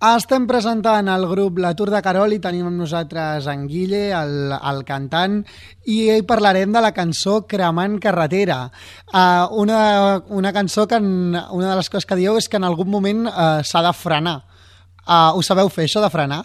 Estem presentant el grup La Tour de Carol i tenim amb nosaltres en Guille, el cantant, i parlarem de la cançó Cremant carretera. Una cançó que una de les coses que dieu és que en algun moment s'ha de frenar. Ho sabeu fer, això de frenar?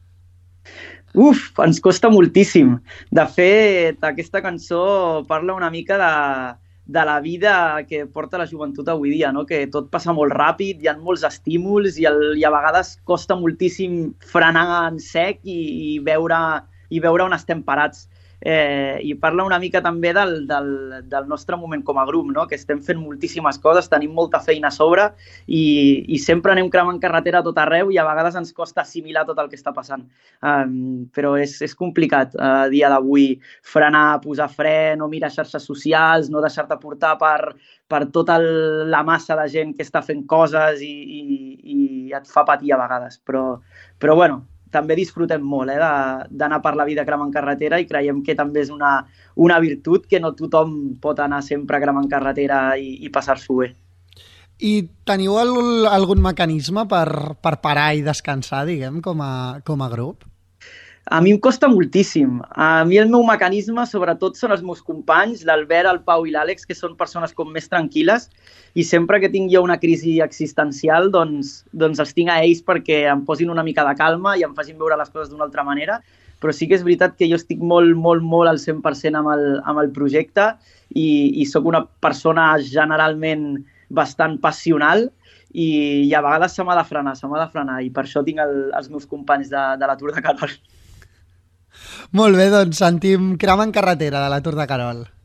Ens costa moltíssim. De fet, aquesta cançó parla una mica de la vida que porta la joventut avui dia, no? Que tot passa molt ràpid, hi ha molts estímuls i a vegades costa moltíssim frenar en sec i veure on estem parats. I parla una mica també del nostre moment com a grup, no? Que estem fent moltíssimes coses, tenim molta feina a sobre i sempre anem cremant carretera a tot arreu i a vegades ens costa assimilar tot el que està passant. Però és complicat a dia d'avui frenar, posar fre, no mirar xarxes socials, no deixar-te portar per tota la massa de gent que està fent coses i et fa patir a vegades. Però bueno, també disfrutem molt d'anar per la vida cremant carretera i creiem que també és una virtut que no tothom pot anar sempre cremant carretera i passar-s'ho bé. I teniu algun mecanisme per parar i descansar, diguem, com a grup? A mi em costa moltíssim. A mi el meu mecanisme, sobretot, són els meus companys, l'Albert, el Pau i l'Àlex, que són persones com més tranquil·les, i sempre que tinc jo una crisi existencial, doncs els tinc a ells perquè em posin una mica de calma i em facin veure les coses d'una altra manera. Però sí que és veritat que jo estic molt, molt, molt al 100% amb el projecte i sóc una persona generalment bastant passional i a vegades se m'ha de frenar i per això tinc els meus companys de la Tour de Carol. Molt bé, doncs sentim Cremant carretera de la Tour de Carol.